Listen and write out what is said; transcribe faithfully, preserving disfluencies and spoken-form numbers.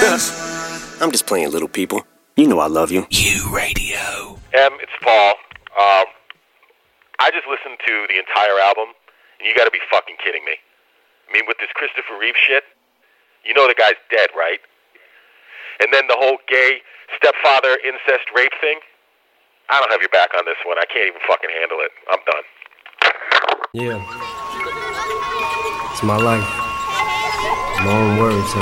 I'm just playing, little people. You know I love you. You Radio. Em, it's Paul. Um, I just listened to the entire album, and you gotta be fucking kidding me. I mean, with this Christopher Reeve shit, you know the guy's dead, right? And then the whole gay stepfather incest rape thing. I don't have your back on this one. I can't even fucking handle it. I'm done. Yeah. It's my life. My own words.